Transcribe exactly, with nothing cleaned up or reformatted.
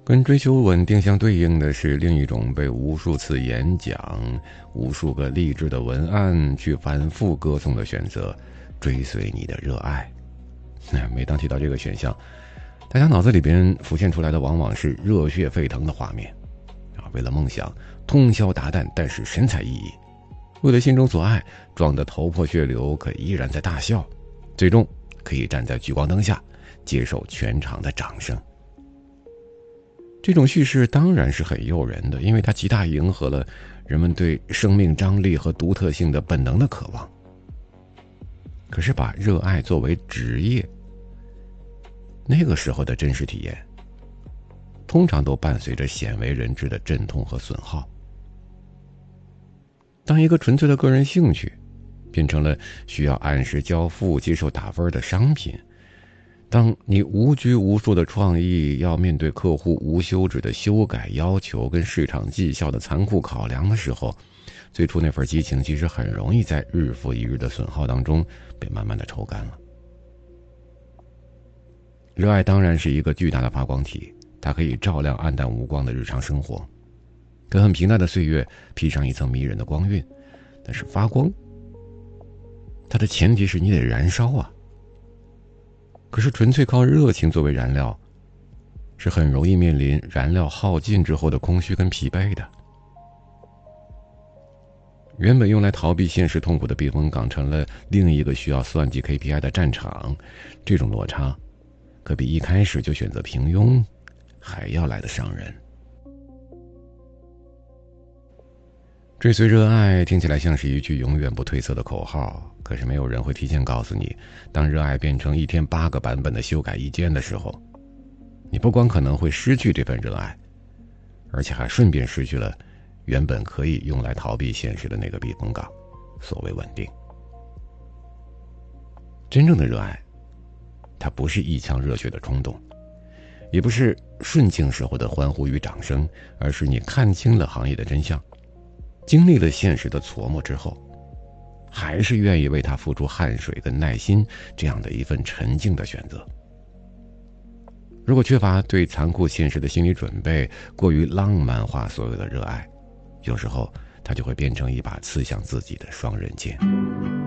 跟追求稳定相对应的是另一种被无数次演讲、无数个励志的文案去反复歌颂的选择，追随你的热爱。每当提到这个选项，大家脑子里边浮现出来的往往是热血沸腾的画面啊！为了梦想通宵达旦，但是神采奕奕；为了心中所爱，撞得头破血流，可依然在大笑，最终可以站在聚光灯下接受全场的掌声。这种叙事当然是很诱人的，因为它极大迎合了人们对生命张力和独特性的本能的渴望。可是把热爱作为职业，那个时候的真实体验通常都伴随着鲜为人知的阵痛和损耗。当一个纯粹的个人兴趣变成了需要按时交付、接受打分的商品，当你无拘无束的创意要面对客户无休止的修改要求跟市场绩效的残酷考量的时候，最初那份激情其实很容易在日复一日的损耗当中被慢慢的抽干了。热爱当然是一个巨大的发光体，它可以照亮暗淡无光的日常生活，给很平淡的岁月披上一层迷人的光晕。但是发光，它的前提是你得燃烧啊。可是纯粹靠热情作为燃料，是很容易面临燃料耗尽之后的空虚跟疲惫的。原本用来逃避现实痛苦的避风港，成了另一个需要算计 K P I 的战场，这种落差可比一开始就选择平庸还要来得伤人。追随热爱听起来像是一句永远不褪色的口号，可是没有人会提前告诉你，当热爱变成一天八个版本的修改意见的时候，你不光可能会失去这份热爱，而且还顺便失去了原本可以用来逃避现实的那个避风港，所谓稳定。真正的热爱，它不是一腔热血的冲动，也不是顺境时候的欢呼与掌声，而是你看清了行业的真相，经历了现实的琢磨之后，还是愿意为它付出汗水跟耐心，这样的一份沉静的选择。如果缺乏对残酷现实的心理准备，过于浪漫化所有的热爱，有时候它就会变成一把刺向自己的双刃剑。